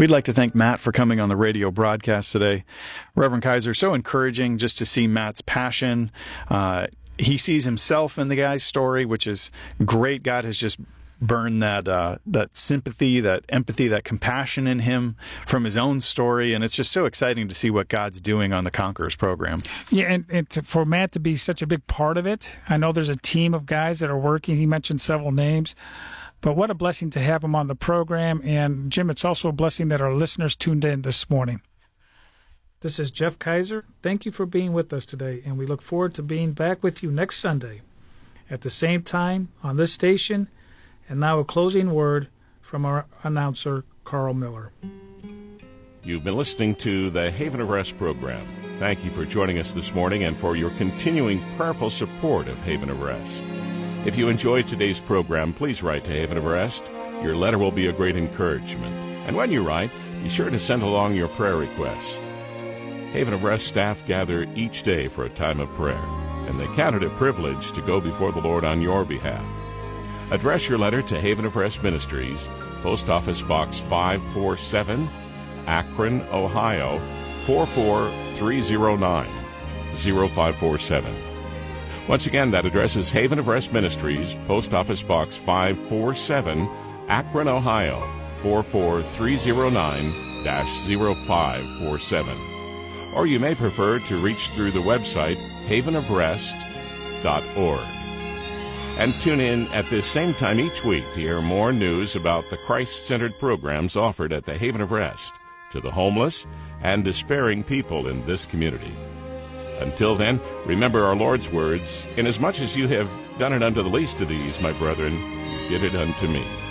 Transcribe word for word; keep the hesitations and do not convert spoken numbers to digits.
We'd like to thank Matt for coming on the radio broadcast today. Reverend Kaiser, so encouraging just to see Matt's passion. Uh, he sees himself in the guy's story, which is great. God has just burned that uh, that sympathy, that empathy, that compassion in him from his own story, and it's just so exciting to see what God's doing on the Conquerors program. Yeah, and, and to, for Matt to be such a big part of it, I know there's a team of guys that are working. He mentioned several names. But what a blessing to have him on the program. And, Jim, it's also a blessing that our listeners tuned in this morning. This is Jeff Kaiser. Thank you for being with us today, and we look forward to being back with you next Sunday at the same time on this station. And now a closing word from our announcer, Carl Miller. You've been listening to the Haven of Rest program. Thank you for joining us this morning and for your continuing prayerful support of Haven of Rest. If you enjoyed today's program, please write to Haven of Rest. Your letter will be a great encouragement. And when you write, be sure to send along your prayer requests. Haven of Rest staff gather each day for a time of prayer, and they count it a privilege to go before the Lord on your behalf. Address your letter to Haven of Rest Ministries, Post Office Box five four seven, Akron, Ohio, four four three zero nine, zero five four seven. Once again, that address is Haven of Rest Ministries, Post Office Box five four seven, Akron, Ohio, four four three zero nine, zero five four seven. Or you may prefer to reach through the website haven of rest dot org. And tune in at this same time each week to hear more news about the Christ-centered programs offered at the Haven of Rest to the homeless and despairing people in this community. Until then, remember our Lord's words, "Inasmuch as you have done it unto the least of these, my brethren, you did it unto me."